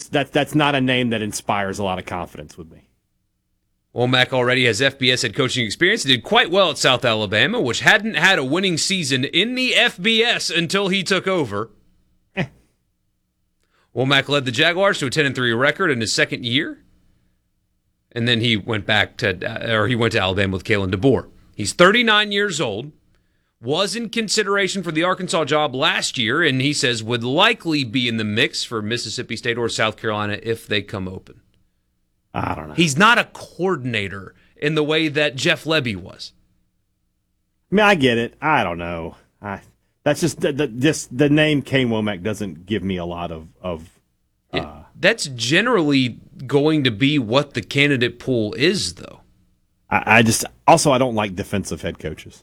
that's not a name that inspires a lot of confidence with me. Womack already has FBS head coaching experience. He did quite well at South Alabama, which hadn't had a winning season in the FBS until he took over. Womack led the Jaguars to a 10-3 record in his second year, and then he went to Alabama with Kalen DeBoer. He's 39 years old, was in consideration for the Arkansas job last year, and he says would likely be in the mix for Mississippi State or South Carolina if they come open. I don't know. He's not a coordinator in the way that Jeff Lebby was. I mean, I get it. I don't know. That's just the name Kane Womack doesn't give me a lot of. That's generally going to be what the candidate pool is, though. I don't like defensive head coaches.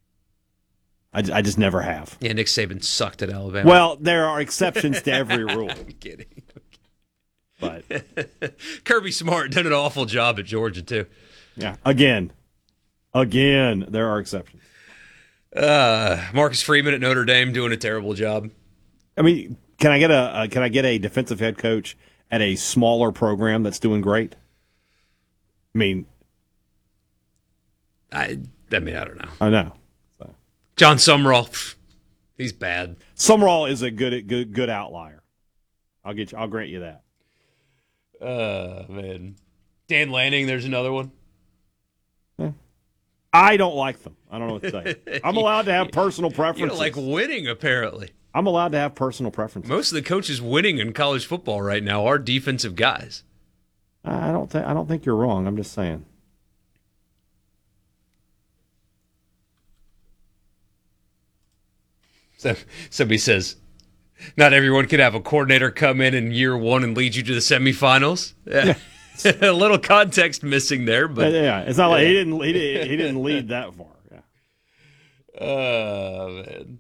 I just never have. Yeah, Nick Saban sucked at Alabama. Well, there are exceptions to every rule. I'm kidding. But Kirby Smart done an awful job at Georgia, too. Yeah, again, there are exceptions. Marcus Freeman at Notre Dame doing a terrible job. I mean, can I get a defensive head coach at a smaller program that's doing great? I mean, I don't know. I know. So. John Sumrall, he's bad. Sumrall is a good outlier. I'll grant you that. Man. Dan Lanning, there's another one. I don't like them. I don't know what to say. I'm allowed to have personal preferences. You don't like winning, apparently. I'm allowed to have personal preferences. Most of the coaches winning in college football right now are defensive guys. I don't think you're wrong. I'm just saying. So, somebody says, not everyone can have a coordinator come in year one and lead you to the semifinals. Yeah. A little context missing there, but yeah, it's not like he didn't lead that far. Yeah. Man.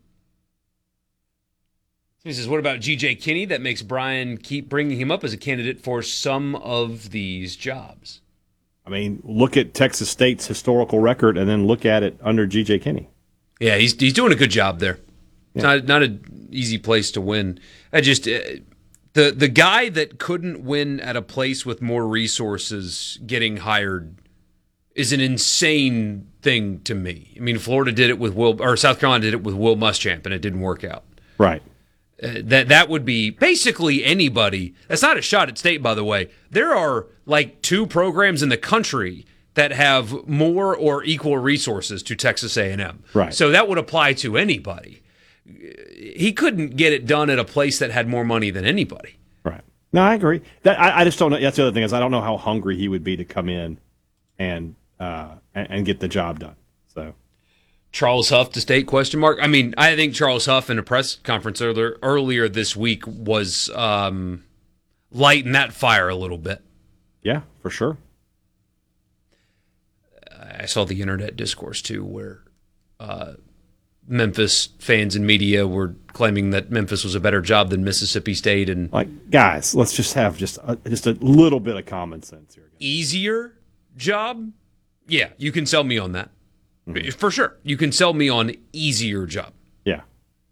He says, what about G.J. Kinney? That makes Brian keep bringing him up as a candidate for some of these jobs. I mean, look at Texas State's historical record and then look at it under G.J. Kinney. Yeah, he's doing a good job there. Yeah. It's not an easy place to win. The guy that couldn't win at a place with more resources getting hired is an insane thing to me. I mean, Florida did it with South Carolina did it with Will Muschamp, and it didn't work out. Right. That would be basically anybody. That's not a shot at State, by the way. There are like 2 programs in the country that have more or equal resources to Texas A&M. Right. So that would apply to anybody. He couldn't get it done at a place that had more money than anybody. Right. No, I agree. I just don't know. That's the other thing is I don't know how hungry he would be to come in and get the job done. So Charles Huff to State ? I mean, I think Charles Huff in a press conference earlier this week was lighting that fire a little bit. Yeah, for sure. I saw the internet discourse too, where Memphis fans and media were claiming that Memphis was a better job than Mississippi State, and like, guys, let's just have just a little bit of common sense here. Easier job? Yeah, you can sell me on that. Mm-hmm. For sure. You can sell me on easier job. Yeah.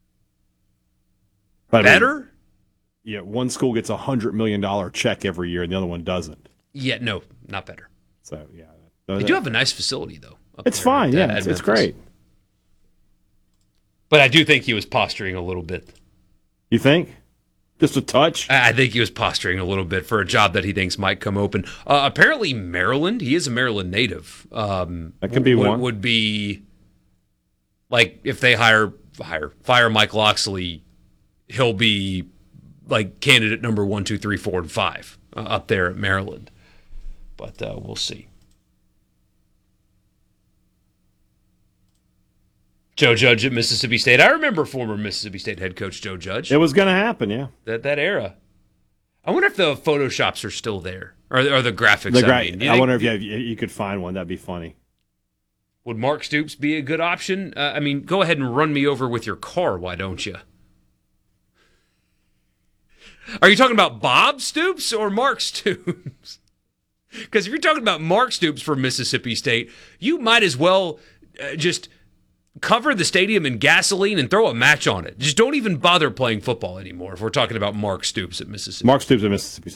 But better? I mean, yeah, one school gets $100 million check every year and the other one doesn't. Yeah, no, not better. So, yeah. They do have a nice facility, though. It's fine, yeah. It's great. But I do think he was posturing a little bit. You think? Just a touch? I think he was posturing a little bit for a job that he thinks might come open. Apparently, Maryland, he is a Maryland native. That could be one. Would be, like, if they fire Mike Loxley, he'll be, like, candidate number 1, 2, 3, 4, and 5 up there at Maryland. But we'll see. Joe Judge at Mississippi State. I remember former Mississippi State head coach Joe Judge. It was going to happen, yeah. That era. I wonder if the Photoshops are still there, or the graphics. I wonder if you could find one. That'd be funny. Would Mark Stoops be a good option? I mean, go ahead and run me over with your car, why don't you? Are you talking about Bob Stoops or Mark Stoops? Because if you're talking about Mark Stoops for Mississippi State, you might as well just cover the stadium in gasoline and throw a match on it. Just don't even bother playing football anymore if we're talking about Mark Stoops at Mississippi. Mark Stoops at Mississippi State.